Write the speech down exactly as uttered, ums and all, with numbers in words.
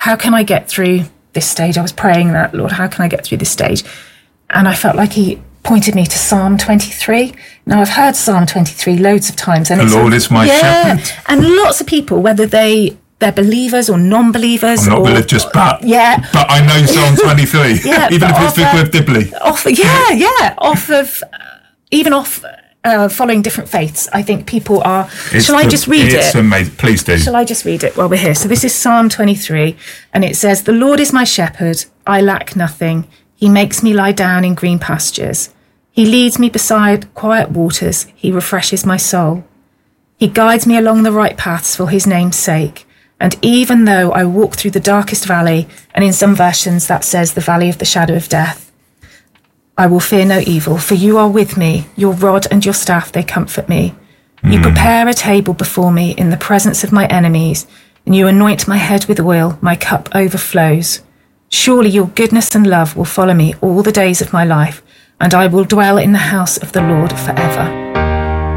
how can I get through this stage? I was praying that, Lord, how can I get through this stage? And I felt like he pointed me to Psalm twenty-three. Now, I've heard Psalm twenty-three loads of times. And the it's Lord a, is my yeah, shepherd. And lots of people, whether they, they're believers or non-believers. I'm not or, religious, but, yeah. but I know Psalm twenty-three, yeah, even if it's off, with Dibley. Off, yeah, yeah, off of, uh, even off uh, following different faiths. I think people are, It's shall I the, just read it's it? It's amazing, please do. Shall I just read it while we're here? So this is Psalm twenty-three, and it says, the Lord is my shepherd, I lack nothing. He makes me lie down in green pastures. He leads me beside quiet waters. He refreshes my soul. He guides me along the right paths for his name's sake. And even though I walk through the darkest valley, and in some versions that says the valley of the shadow of death, I will fear no evil, for you are with me. Your rod and your staff, they comfort me. You mm. prepare a table before me in the presence of my enemies, and you anoint my head with oil. My cup overflows. Surely your goodness and love will follow me all the days of my life, and I will dwell in the house of the Lord forever.